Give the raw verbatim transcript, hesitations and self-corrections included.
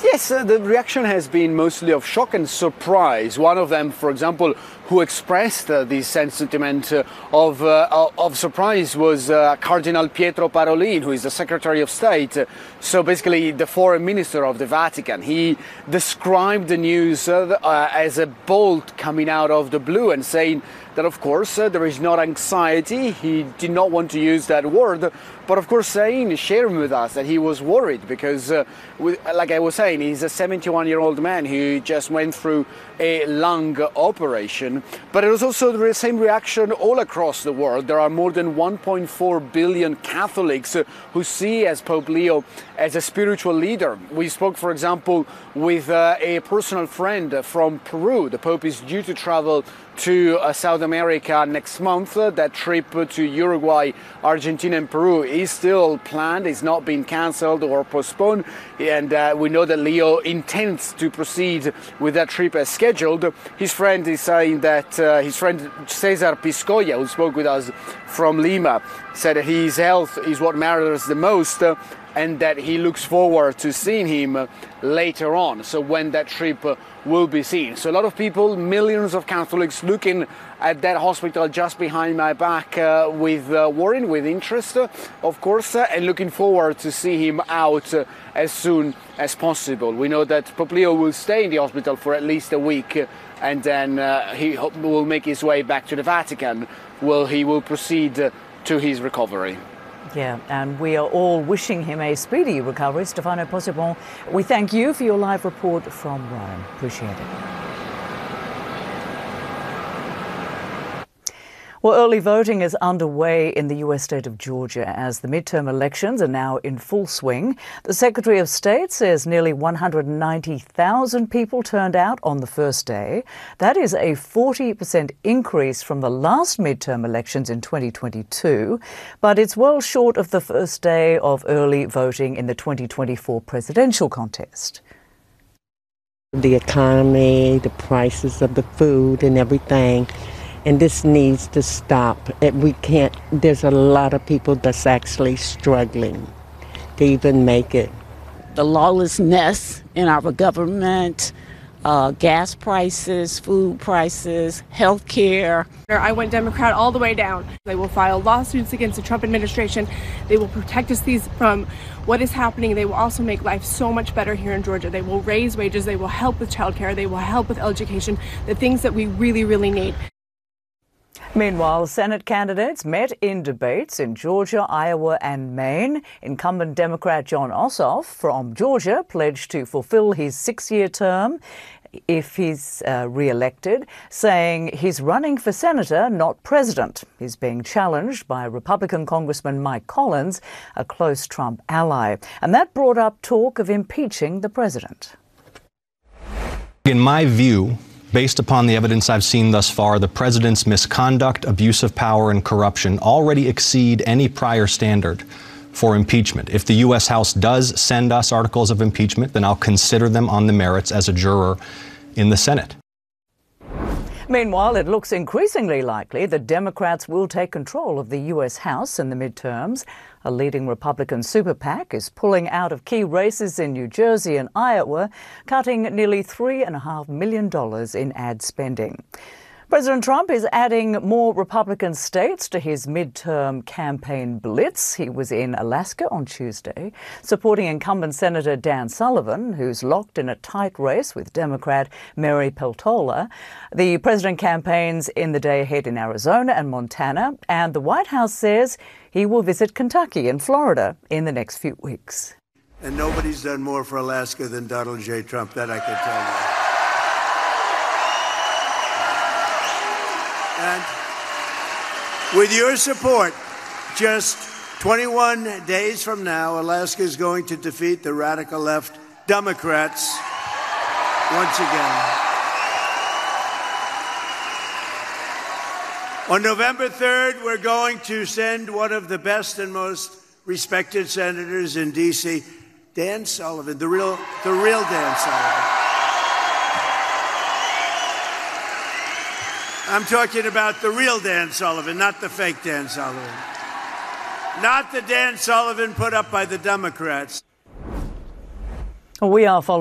Yes, uh, the reaction has been mostly of shock and surprise. One of them, for example, who expressed uh, this sentiment uh, of, uh, of surprise was uh, Cardinal Pietro Parolin, who is the Secretary of State, uh, so basically the Foreign Minister of the Vatican. He described the news uh, uh, as a bolt coming out of the blue and saying that, of course, uh, there is not anxiety. He did not want to use that word, but of course saying, sharing with us that he was worried because, uh, with, like I was saying, he's a seventy-one-year-old man who just went through a lung operation. But it was also the same reaction all across the world. There are more than one point four billion Catholics uh, who see as Pope Leo as a spiritual leader. We spoke, for example, with uh, a personal friend from Peru. The Pope is due to travel to uh, South America next month. Uh, that trip uh, to Uruguay, Argentina and Peru is still planned. It's not been cancelled or postponed. And uh, we know that Leo intends to proceed with that trip as scheduled. His friend is saying that uh, his friend Cesar Piscoya, who spoke with us from Lima, said that his health is what matters the most. Uh, and that he looks forward to seeing him uh, later on, so when that trip uh, will be seen. So a lot of people, millions of Catholics looking at that hospital just behind my back uh, with uh, worry, with interest, uh, of course, uh, and looking forward to see him out uh, as soon as possible. We know that Pope Leo will stay in the hospital for at least a week, uh, and then uh, he will make his way back to the Vatican, where he will proceed uh, to his recovery. Yeah, and we are all wishing him a speedy recovery. Stefano Possebon, we thank you for your live report from Rome. Appreciate it. Well, early voting is underway in the U S state of Georgia as the midterm elections are now in full swing. The Secretary of State says nearly one hundred ninety thousand people turned out on the first day. That is a forty percent increase from the last midterm elections in twenty twenty-two, but it's well short of the first day of early voting in the twenty twenty-four presidential contest. The economy, the prices of the food and everything. And this needs to stop. We can't, there's a lot of people that's actually struggling to even make it. The lawlessness in our government, uh, gas prices, food prices, health care. I went Democrat all the way down. They will file lawsuits against the Trump administration. They will protect us these from what is happening. They will also make life so much better here in Georgia. They will raise wages. They will help with childcare. They will help with education, the things that we really, really need. Meanwhile, Senate candidates met in debates in Georgia, Iowa and Maine. Incumbent Democrat Jon Ossoff from Georgia pledged to fulfill his six-year term if he's uh, re-elected, saying he's running for senator, not president. He's being challenged by Republican Congressman Mike Collins, a close Trump ally. And that brought up talk of impeaching the president. In my view, based upon the evidence I've seen thus far, the president's misconduct, abuse of power, and corruption already exceed any prior standard for impeachment. If the U S House does send us articles of impeachment, then I'll consider them on the merits as a juror in the Senate. Meanwhile, it looks increasingly likely that Democrats will take control of the U S House in the midterms. A leading Republican super PAC is pulling out of key races in New Jersey and Iowa, cutting nearly three point five million dollars in ad spending. President Trump is adding more Republican states to his midterm campaign blitz. He was in Alaska on Tuesday, supporting incumbent Senator Dan Sullivan, who's locked in a tight race with Democrat Mary Peltola. The president campaigns in the day ahead in Arizona and Montana, and the White House says he will visit Kentucky and Florida in the next few weeks. And nobody's done more for Alaska than Donald J. Trump, that I can tell you. And with your support, just twenty-one days from now, Alaska is going to defeat the radical left Democrats once again. On November third, we're going to send one of the best and most respected senators in D C, Dan Sullivan, the real, the real Dan Sullivan. I'm talking about the real Dan Sullivan, not the fake Dan Sullivan. Not the Dan Sullivan put up by the Democrats. We are following